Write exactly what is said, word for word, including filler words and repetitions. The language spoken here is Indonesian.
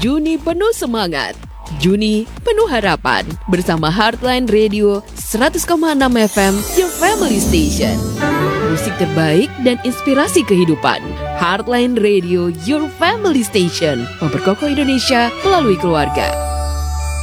Juni penuh semangat, Juni penuh harapan bersama Heartline Radio seratus koma enam F M, Your Family Station. Musik terbaik dan inspirasi kehidupan. Heartline Radio, Your Family Station, memperkokoh Indonesia melalui keluarga.